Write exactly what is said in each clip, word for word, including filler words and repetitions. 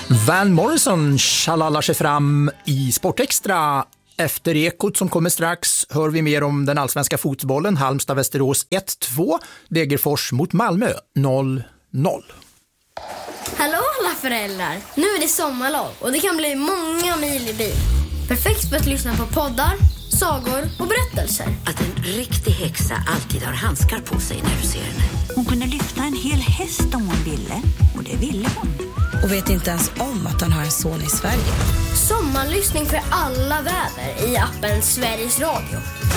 Van Morrison tjalallar sig fram i Sportextra. Efter Ekot som kommer strax hör vi mer om den allsvenska fotbollen. Halmstad-Västerås ett två, Degerfors mot Malmö noll noll. Hallå alla föräldrar! Nu är det sommarlov och det kan bli många mil i bil. Perfekt för att lyssna på poddar, sagor och berättelser. Att en riktig häxa alltid har handskar på sig när du ser henne. Hon kunde lyfta en hel häst om hon ville, och det ville hon. Och vet inte ens om att han har en son i Sverige. Sommarlyssning för alla väder i appen Sveriges Radio.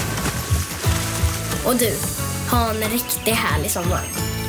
Och du, ha en riktigt härlig sommar.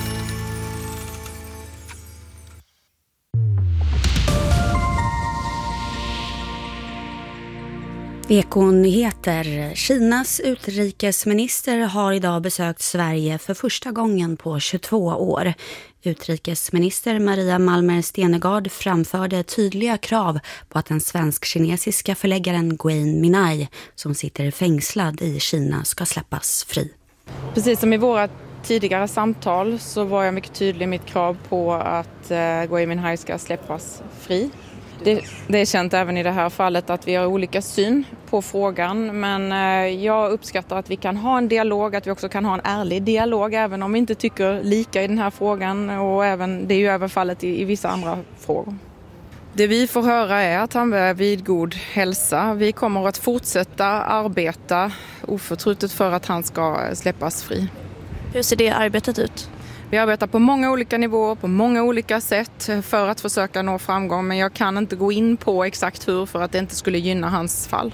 Ekonyheter. Kinas utrikesminister har idag besökt Sverige för första gången på tjugotvå år. Utrikesminister Maria Malmer Stenergard framförde tydliga krav på att den svensk-kinesiska förläggaren Gui Minhai, som sitter fängslad i Kina, ska släppas fri. Precis som i våra tidigare samtal så var jag mycket tydlig i mitt krav på att eh, Gui Minhai ska släppas fri. Det, det är känt även i det här fallet att vi har olika syn på frågan, men eh, jag uppskattar att vi kan ha en dialog, att vi också kan ha en ärlig dialog även om vi inte tycker lika i den här frågan, och även, det är ju även fallet i, i vissa andra frågor. Det vi får höra är att han är vid god hälsa. Vi kommer att fortsätta arbeta oförtrutet för att han ska släppas fri. Hur ser det arbetet ut? Vi arbetar på många olika nivåer, på många olika sätt för att försöka nå framgång, men jag kan inte gå in på exakt hur för att det inte skulle gynna hans fall.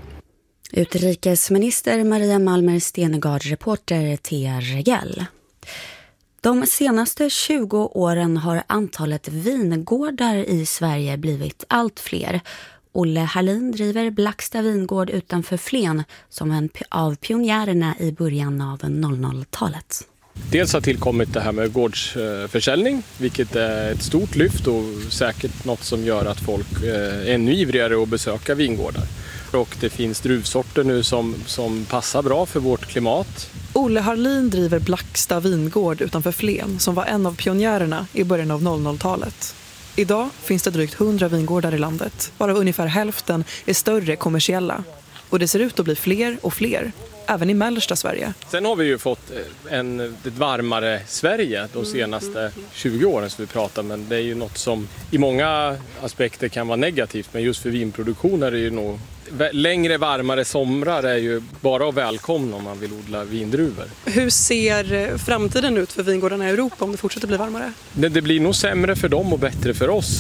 Utrikesminister Maria Malmer Stenergard, reporter T R Regell. De senaste tjugo åren har antalet vingårdar i Sverige blivit allt fler. Olle Hallin driver Blacksta vingård utanför Flen som en av pionjärerna i början av noll noll-talet. Dels har tillkommit det här med gårdsförsäljning, vilket är ett stort lyft och säkert något som gör att folk är ännu ivrigare att besöka vingårdar. Och det finns druvsorter nu som, som passar bra för vårt klimat. Olle Hallin driver Blacksta vingård utanför Flen som var en av pionjärerna i början av noll noll-talet. Idag finns det drygt hundra vingårdar i landet, varav ungefär hälften är större kommersiella. Och det ser ut att bli fler och fler, även i mellersta Sverige. Sen har vi ju fått en, ett varmare Sverige de senaste tjugo åren som vi pratar, men det är ju något som i många aspekter kan vara negativt, men just för vinproduktion är det ju nog längre varmare somrar är ju bara att välkomna om man vill odla vindruvor. Hur ser framtiden ut för vingårdarna i Europa om det fortsätter bli varmare? Det, det blir nog sämre för dem och bättre för oss.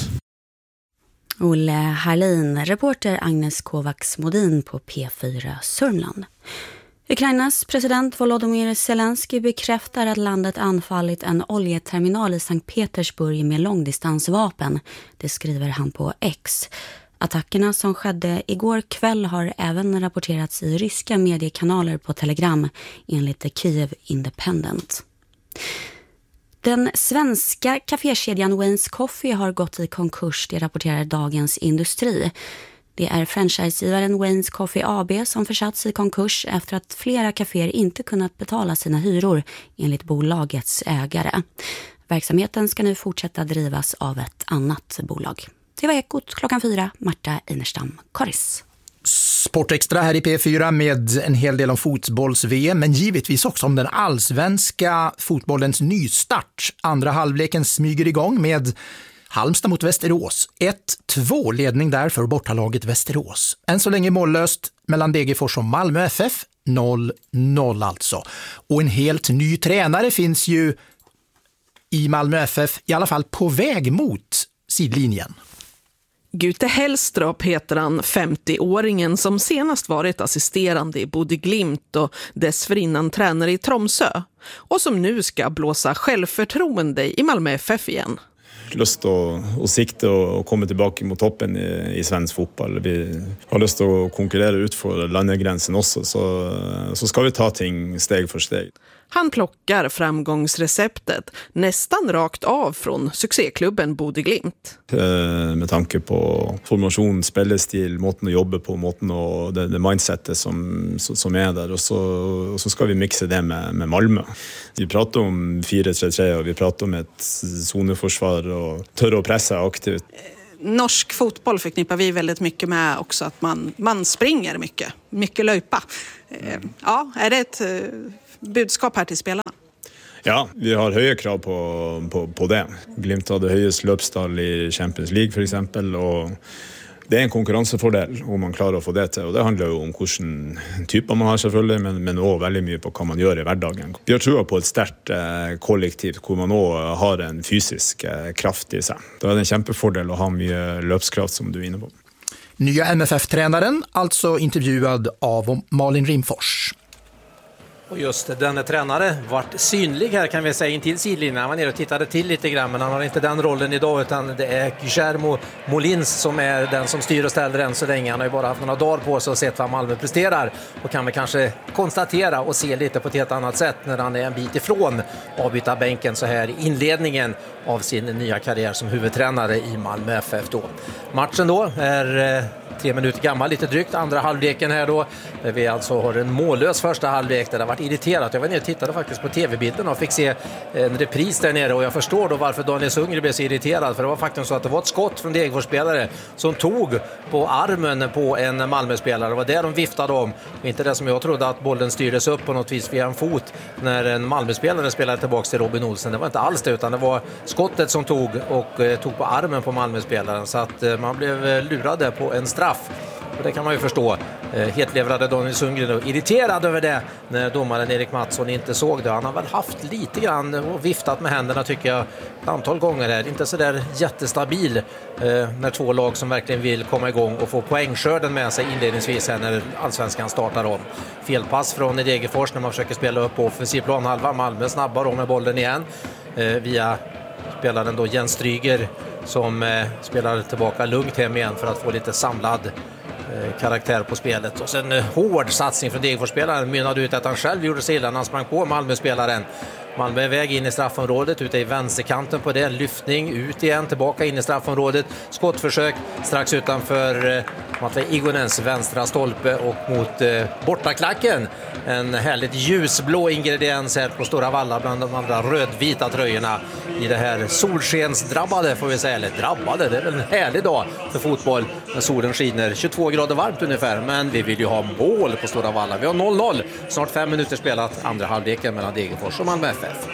Olle Hallin, reporter Agnes Kovacs-Modin på P fyra Sörmland. Ukrainas president Volodymyr Zelensky bekräftar att landet anfallit en oljeterminal i Sankt Petersburg med långdistansvapen. Det skriver han på X. Attackerna som skedde igår kväll har även rapporterats i ryska mediekanaler på Telegram, enligt The Kiev Independent. Den svenska kafékedjan Wayne's Coffee har gått i konkurs, det rapporterar Dagens Industri. Det är franchisegivaren Wayne's Coffee A B som försatts i konkurs efter att flera kaféer inte kunnat betala sina hyror enligt bolagets ägare. Verksamheten ska nu fortsätta drivas av ett annat bolag. Det var Ekot klockan fyra, Marta Einerstam, Karis. Sportextra här i P fyra med en hel del om fotbolls-V M, men givetvis också om den allsvenska fotbollens nystart. Andra halvleken smyger igång med Halmstad mot Västerås. ett två ledning där för bortalaget Västerås. Än så länge mållöst mellan Degerfors och Malmö F F, noll noll alltså. Och en helt ny tränare finns ju i Malmö F F, i alla fall på väg mot sidlinjen. Gute Hellströp heter han, femtio-åringen som senast varit assisterande i Bodeglimt och dessförinnan tränare i Tromsö och som nu ska blåsa självförtroende i Malmö F F igen. Lust att, att sikta och komma tillbaka mot toppen i, i svensk fotboll. Vi har lust att konkurrera ut för landegränsen också, så, så ska vi ta ting steg för steg. Han plockar framgångsreceptet nästan rakt av från succéklubben Bodeglimt. Eh, med tanke på formation, spelestil, måten att jobba på, måten och det, det mindsetet som, som är där. Och så, och så ska vi mixa det med, med Malmö. Vi pratar om fyra tre tre och vi pratar om ett zoneförsvar och törre att pressa aktivt. Norsk fotboll förknippar vi väldigt mycket med också att man, man springer mycket, mycket löpa. Ja, är det ett budskap här till spelarna? Ja, vi har höga krav på, på, på det. Glimt hade höjest löpstall i Champions League för exempel, och det är en konkurrensfördel om man klarar att få det till. Och det handlar ju om vilken typ man har selvfølgelig, men, men också väldigt mycket på vad man gör i vardagen. Vi har tror på ett starkt eh, kollektiv där man också har en fysisk eh, kraft i sig. Då är det en kämpefördel att ha mycket löpskraft som du är inne på. Nya M F F-tränaren, alltså intervjuad av Malin Rimfors. Och just denna tränare vart synlig här kan vi säga in till sidlinjen. Han var nere och tittade till lite grann, men han har inte den rollen idag, utan det är Guillermo Molins som är den som styr och ställer än så länge. Han har ju bara haft några dagar på sig och sett vad Malmö presterar och kan väl kanske konstatera och se lite på ett helt annat sätt när han är en bit ifrån avbytarbänken så här i inledningen av sin nya karriär som huvudtränare i Malmö F F då. Matchen då är tre minuter gammal, lite drygt, andra halvleken här då, där vi alltså har en mållös första halvlek där det har varit irriterat. Jag var nere och tittade faktiskt på tv-bilden och fick se en repris där nere, och jag förstår då varför Daniel Sundgren blev så irriterad, för det var faktiskt så att det var ett skott från Degerfors-spelare som tog på armen på en Malmö-spelare. Det var det de viftade om, inte det som jag trodde att bollen styrdes upp på något vis via en fot när en Malmö-spelare spelade tillbaka till Robin Olsen. Det var inte alls det, utan det var skottet som tog och eh, tog på armen på Malmö-spelaren, så att eh, man blev lurade på en straff. Och det kan man ju förstå. Eh, Hetlevrade Daniel Sundgren och irriterad över det när domaren Erik Mattsson inte såg det. Han har väl haft lite grann och viftat med händerna tycker jag ett antal gånger här. Inte så där jättestabil eh, när två lag som verkligen vill komma igång och få poängskörden med sig inledningsvis här när allsvenskan startar om. Felpass från Degerfors när man försöker spela upp på offensiv planhalva. Malmö snabbare om med bollen igen eh, via spelaren då Jens Stryger som eh, spelar tillbaka lugnt hem igen för att få lite samlad eh, karaktär på spelet. Och sen eh, hård satsning från Degerfors-spelaren mynnade ut att han själv gjorde sig illa när han sprang på Malmö-spelaren. Malmö är väg in i straffområdet, ute i vänsterkanten på det. Lyftning, ut igen, tillbaka in i straffområdet. Skottförsök strax utanför eh, Matvej Igonens vänstra stolpe och mot eh, bortaklacken. En härligt ljusblå ingrediens här på Stora Valla bland de andra rödvita tröjorna i det här solskensdrabbade, får vi säga. Eller drabbade, det är väl en härlig dag för fotboll när solen skiner. tjugotvå grader varmt ungefär, men vi vill ju ha mål på Stora Valla. Vi har noll noll, snart fem minuter spelat andra halvleken mellan Degerfors och Malmö F F.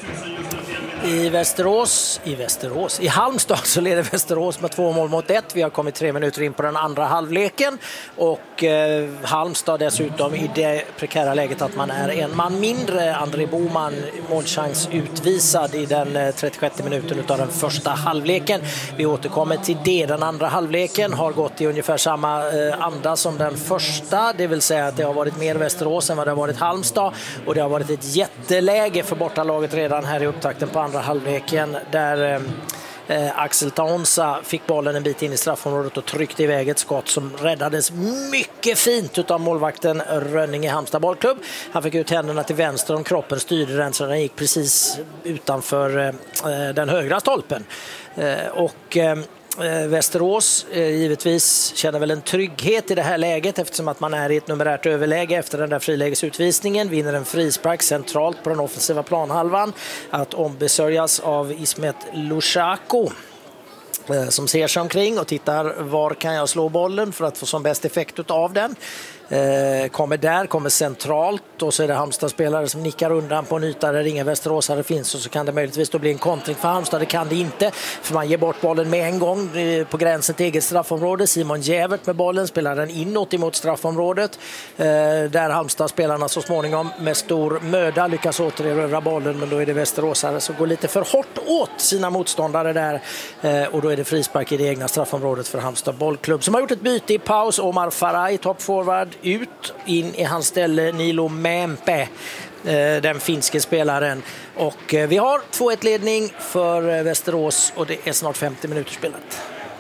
I Västerås, i Västerås, i Halmstad så leder Västerås med två mål mot ett. Vi har kommit tre minuter in på den andra halvleken och eh, Halmstad dessutom i det prekära läget att man är en man mindre. André Boman målchans utvisad i den eh, trettiosjätte minuten av den första halvleken. Vi återkommer till det. Den andra halvleken har gått i ungefär samma eh, anda som den första, det vill säga att det har varit mer Västerås än vad det har varit Halmstad, och det har varit ett jätteläge för bortalaget redan här i upptakten på andra halvleken där eh, Axel Taonsa fick bollen en bit in i straffområdet och tryckte iväg ett skott som räddades mycket fint utav målvakten Rönning i Halmstad bollklubb. Han fick ut händerna till vänster om kroppen, styrde den så den gick precis utanför eh, den högra stolpen. Eh, och eh, Västerås eh, givetvis känner väl en trygghet i det här läget eftersom att man är i ett numerärt överläge efter den där frilägesutvisningen, vinner en frispark centralt på den offensiva planhalvan att ombesörjas av Ismet Lushaku eh, som ser sig omkring och tittar var kan jag slå bollen för att få som bäst effekt av den. Eh, kommer där, kommer centralt och så är det Halmstad-spelare som nickar undan på en yta där ingen västeråsare finns och så kan det möjligtvis då bli en kontring för Halmstad. Det kan det inte för man ger bort bollen med en gång eh, på gränsen till eget straffområde. Simon Jävert med bollen spelar den inåt emot straffområdet eh, där Halmstad-spelarna så småningom med stor möda lyckas återerövra bollen, men då är det västeråsare som går lite för hårt åt sina motståndare där eh, och då är det frispark i det egna straffområdet för Halmstad bollklubb som har gjort ett byte i paus. Omar Faraj, toppforward, ut, in i hans ställe Nilo Mämpe, den finske spelaren. Och vi har två ett ledning för Västerås och det är snart femtio minuter spelat.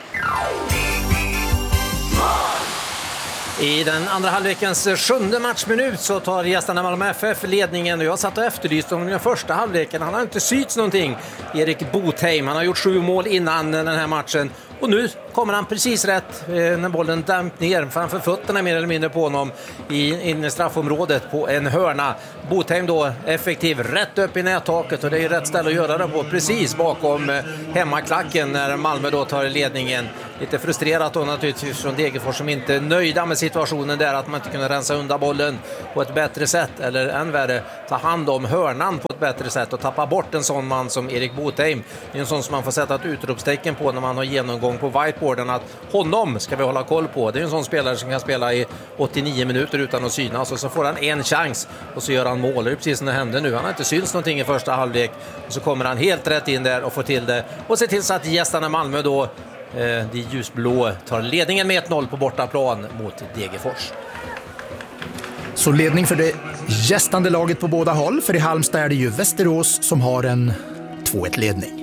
I den andra halvlekens sjunde matchminut så tar gästerna Malmö F F ledningen och jag satt och efterlyste om den första halvleken. Han har inte syts någonting, Erik Botheim. Han har gjort sju mål innan den här matchen Och nu kommer han precis rätt eh, när bollen damp ner framför fötterna mer eller mindre på honom i, in i straffområdet på en hörna. Botheim då effektiv rätt upp i nättaket och det är rätt ställe att göra det på precis bakom eh, hemmaklacken när Malmö då tar ledningen. Lite frustrerat då naturligtvis från Degerfors som inte är nöjda med situationen där, att man inte kunde rensa undan bollen på ett bättre sätt eller än värre ta hand om hörnan på ett bättre sätt och tappa bort en sån man som Erik Botheim. Det är en sån som man får sätta ett utropstecken på när man har genomgång på whiteboarden, att honom ska vi hålla koll på. Det är en sån spelare som kan spela i åttionio minuter utan att synas och så får han en chans och så gör han mål. Det är precis som det hände nu. Han har inte syns någonting i första halvlek och så kommer han helt rätt in där och får till det och ser till så att gästarna Malmö då de ljusblå tar ledningen med ett noll på bortaplan mot Degerfors. Så ledning för det gästande laget på båda håll, för i Halmstad är det ju Västerås som har en två ett-ledning.